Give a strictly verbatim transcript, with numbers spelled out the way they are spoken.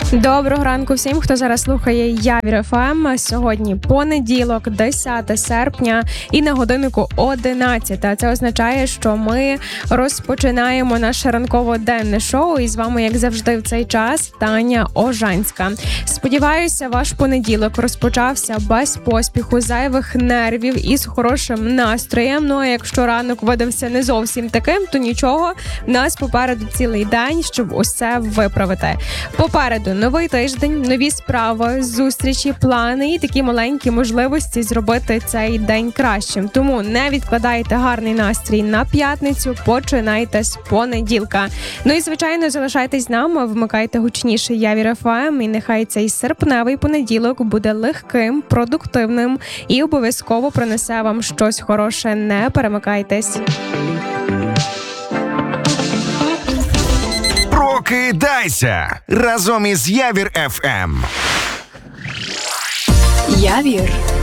Доброго ранку всім, хто зараз слухає Явір еф ем. Сьогодні понеділок, десяте серпня, і на годиннику одинадцяте. Це означає, що ми розпочинаємо наше ранково-денне шоу. І з вами, як завжди, в цей час Таня Ожанська. Сподіваюся, ваш понеділок розпочався без поспіху, зайвих нервів і з хорошим настроєм. Ну а якщо ранок видався не зовсім таким, то нічого, в нас попереду цілий день, щоб усе виправити. Попереду новий тиждень, нові справи, зустрічі, плани і такі маленькі можливості зробити цей день кращим. Тому не відкладайте гарний настрій на п'ятницю, починайте з понеділка. Ну і, звичайно, залишайтесь з нами, вмикайте гучніше Явір еф ем, і нехай цей серпневий понеділок буде легким, продуктивним і обов'язково принесе вам щось хороше. Не перемикайтесь. Прокидайся разом із Явір еф ем. Явір